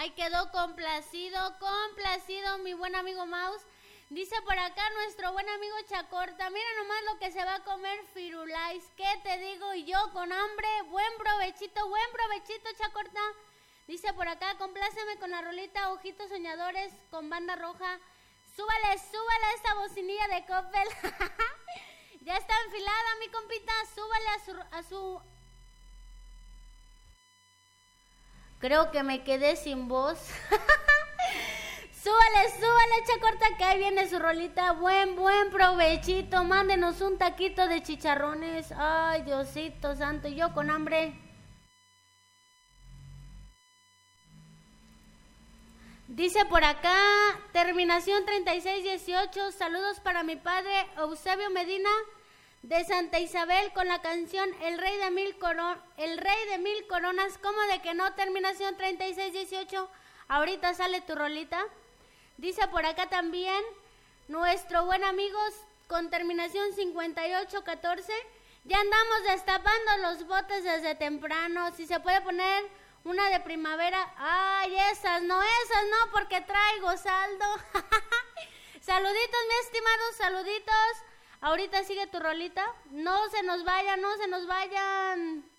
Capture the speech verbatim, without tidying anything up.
Ahí quedó complacido, complacido mi buen amigo Mouse. Dice por acá nuestro buen amigo Chacorta, mira nomás lo que se va a comer Firulais. ¿Qué te digo? Y yo con hambre, buen provechito, buen provechito, Chacorta. Dice por acá, compláceme con la rolita Ojitos Soñadores con Banda Roja. Súbale, súbale a esta bocinilla de Coppel. Ya está enfilada mi compita, súbale a su... a su... Creo que me quedé sin voz. Súbale, súbale, Chacorta, que ahí viene su rolita. Buen, buen provechito. Mándenos un taquito de chicharrones. Ay, Diosito santo, y yo con hambre. Dice por acá, terminación treinta y seis dieciocho. Saludos para mi padre Eusebio Medina de Santa Isabel con la canción El Rey de Mil Coronas. El Rey de Mil Coronas. ¿Cómo de que no? Terminación treinta y seis dieciocho. Ahorita sale tu rolita. Dice por acá también nuestro buen amigo con terminación cincuenta y ocho catorce. Ya andamos destapando los botes desde temprano. Si se puede poner una de primavera. Ay, esas no, esas no, porque traigo saldo. Saluditos, mi estimado, saluditos. Ahorita sigue tu rolita. No se nos vayan, no se nos vayan.